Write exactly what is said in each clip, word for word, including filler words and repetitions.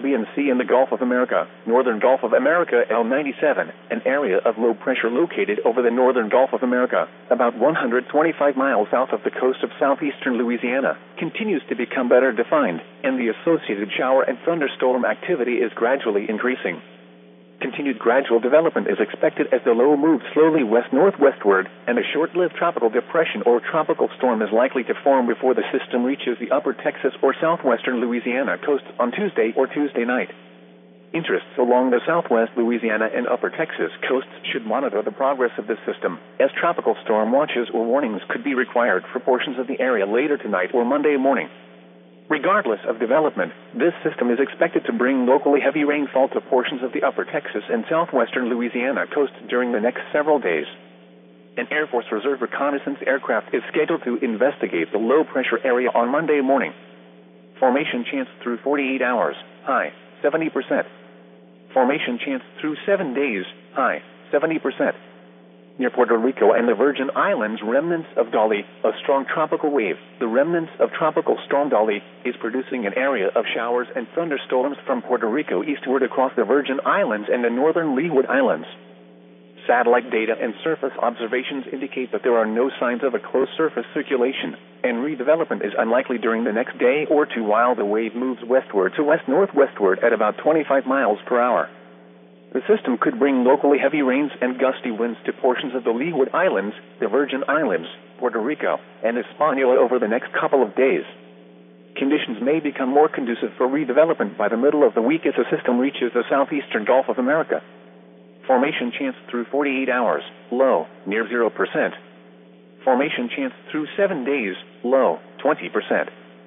B and C in the Gulf of America, Northern Gulf of America. L ninety-seven, an area of low pressure located over the Northern Gulf of America, about one hundred twenty-five miles south of the coast of southeastern Louisiana, continues to become better defined, and the associated shower and thunderstorm activity is gradually increasing. Continued gradual development is expected as the low moves slowly west-northwestward, and a short-lived tropical depression or tropical storm is likely to form before the system reaches the upper Texas or southwestern Louisiana coasts on Tuesday or Tuesday night. Interests along the southwest Louisiana and upper Texas coasts should monitor the progress of this system, as tropical storm watches or warnings could be required for portions of the area later tonight or Monday morning. Regardless of development, this system is expected to bring locally heavy rainfall to portions of the upper Texas and southwestern Louisiana coast during the next several days. An Air Force Reserve reconnaissance aircraft is scheduled to investigate the low-pressure area on Monday morning. Formation chance through forty-eight hours, high, seventy percent. Formation chance through seven days, high, seventy percent. Near Puerto Rico and the Virgin Islands, remnants of Dolly, a strong tropical wave, the remnants of Tropical Storm Dolly, is producing an area of showers and thunderstorms from Puerto Rico eastward across the Virgin Islands and the northern Leeward Islands. Satellite data and surface observations indicate that there are no signs of a close surface circulation, and redevelopment is unlikely during the next day or two while the wave moves westward to west-northwestward at about twenty-five miles per hour. The system could bring locally heavy rains and gusty winds to portions of the Leeward Islands, the Virgin Islands, Puerto Rico, and Hispaniola over the next couple of days. Conditions may become more conducive for redevelopment by the middle of the week as the system reaches the southeastern Gulf of America. Formation chance through forty-eight hours, low, near zero percent. Formation chance through seven days, low, twenty percent.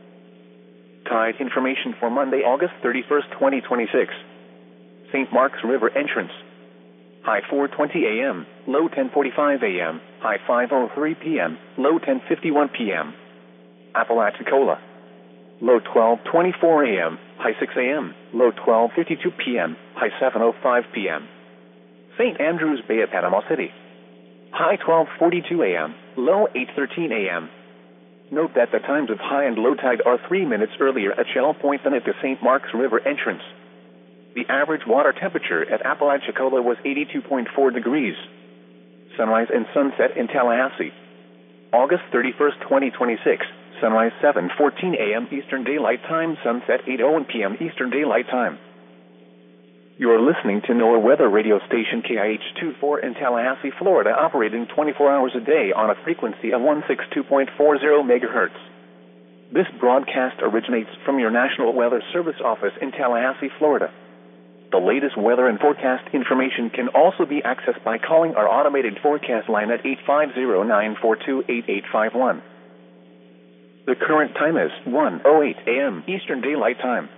Tide information for Monday, August thirty-first, twenty twenty-six. Saint Mark's River entrance. High four twenty a m, low ten forty-five a m, high five oh three p m, low ten fifty-one p m Apalachicola. Low twelve twenty-four a m, high six a m, low twelve fifty-two p m, high seven oh five p m Saint Andrews Bay at Panama City. High twelve forty-two a m, low eight thirteen a m Note that the times of high and low tide are three minutes earlier at Shell Point than at the Saint Mark's River entrance. The average water temperature at Apalachicola was eighty-two point four degrees. Sunrise and sunset in Tallahassee. August thirty-first, twenty twenty-six. Sunrise seven fourteen a m Eastern Daylight Time, sunset eight oh one p m Eastern Daylight Time. You are listening to NOAA Weather Radio Station K I H twenty-four in Tallahassee, Florida, operating twenty-four hours a day on a frequency of one sixty-two point four zero megahertz. This broadcast originates from your National Weather Service office in Tallahassee, Florida. The latest weather and forecast information can also be accessed by calling our automated forecast line at eight five zero, nine four two, eight eight five one. The current time is one oh eight a m Eastern Daylight Time.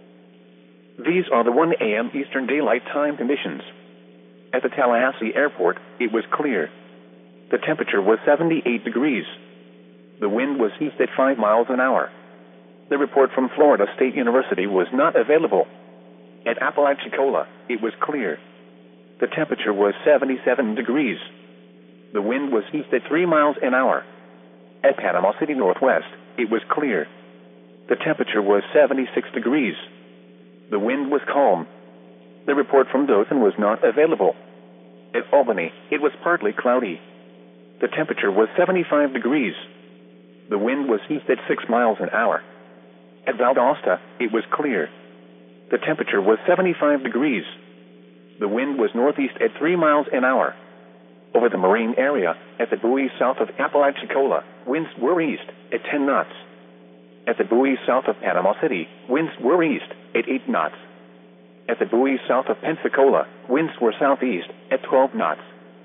These are the one a m Eastern Daylight Time conditions. At the Tallahassee Airport, it was clear. The temperature was seventy-eight degrees. The wind was east at five miles an hour. The report from Florida State University was not available. At Apalachicola, it was clear. The temperature was seventy-seven degrees. The wind was east at three miles an hour. At Panama City Northwest, it was clear. The temperature was seventy-six degrees. The wind was calm. The report from Dothan was not available. At Albany, it was partly cloudy. The temperature was seventy-five degrees. The wind was east at six miles an hour. At Valdosta, it was clear. The temperature was seventy-five degrees. The wind was northeast at three miles an hour. Over the marine area, at the buoys south of Apalachicola, winds were east at ten knots. At the buoys south of Panama City, winds were east at eight knots. At the buoys south of Pensacola, winds were southeast at twelve knots.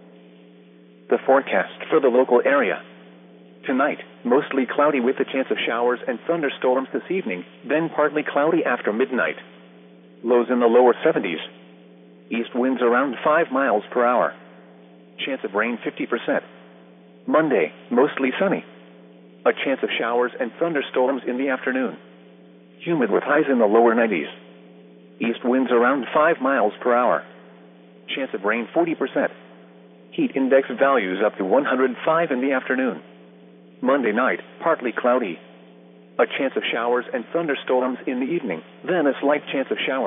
The forecast for the local area. Tonight, mostly cloudy with a chance of showers and thunderstorms this evening, then partly cloudy after midnight. Lows in the lower seventies. East winds around five miles per hour. Chance of rain fifty percent. Monday, mostly sunny. A chance of showers and thunderstorms in the afternoon. Humid with highs in the lower nineties. East winds around five miles per hour. Chance of rain forty percent. Heat index values up to one hundred five in the afternoon. Monday night, partly cloudy. A chance of showers and thunderstorms in the evening, then a slight chance of showers.